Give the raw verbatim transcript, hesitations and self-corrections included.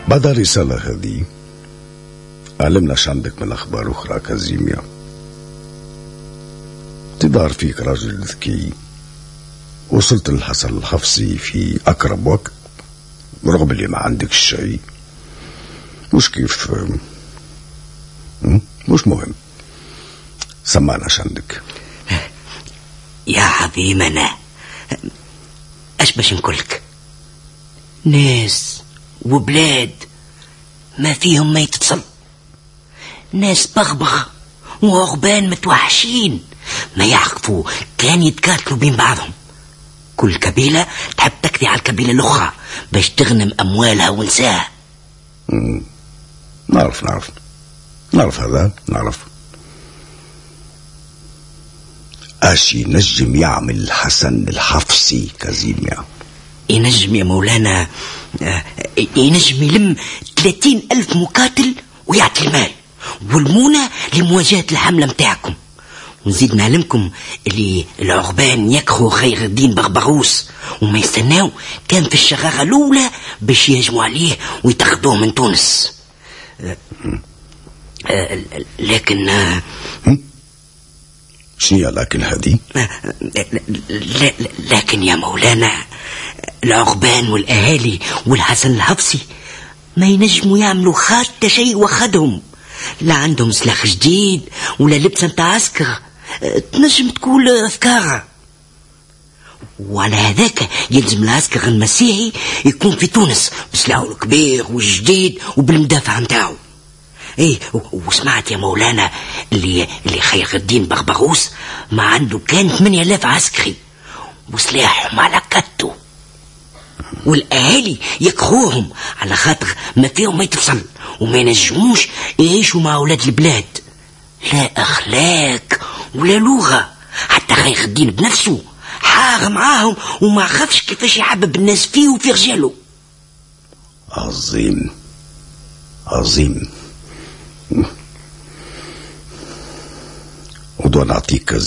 بعد الرسالة هذه علمنا شو عندك من أخبار أخرى كازيميا. تظهر فيك رجل ذكي، وصلت للحسن الحفصي في أقرب وقت رغم اللي ما عندك الشيء. مش كيف مش مهم، سمعنا شو عندك يا عظيمنا. اش باش نقولك، ناس وبلاد ما فيهم ما يتصل، ناس بغبغ وعقبان متوحشين ما يعرفوا كان يتقاتلوا بين بعضهم. كل قبيلة تحب تكذي على القبيلة الأخرى باش تغنم أموالها ونساها. نعرف نعرف نعرف هذا نعرف. اش ينجم يعمل الحسن الحفصي كازيميا؟ ينجم يا مولانا، ينجم يلم ثلاثين ألف مقاتل ويعطي المال والمونة لمواجهة الحملة متاعكم. ونزيد نعلمكم اللي العقبان يكخوا خير الدين بغبغوس وما يستناو كان في الشغاغة الأولى باش يهجموا عليه ويتخذوه من تونس. لكن شنو لكن هذه؟ لكن يا مولانا العقبان والأهالي والحسن الحفصي ما ينجموا يعملوا حتى شيء وخدهم، لا عندهم سلاح جديد ولا لبس نتاع عسكر تنجم تقول أفكار. وعلى هذاك يلزم العسكر المسيحي يكون في تونس بسلاحه الكبير والجديد وبالمدافع نتاعو. ايه وسمعت يا مولانا اللي اللي خير الدين بغبغوس ما عنده كان ثمانية آلاف عسكري وسلاحهم على كتو، والاهالي يكخوهم على خاطر ما فيهم ما يتصل وما ينجموش يعيشوا مع اولاد البلاد، لا اخلاق ولا لغه. حتى خير الدين بنفسه حار معاهم وما خافش كيفاش يحبب الناس فيه وفي رجاله. عظيم عظيم. ودون نعطيك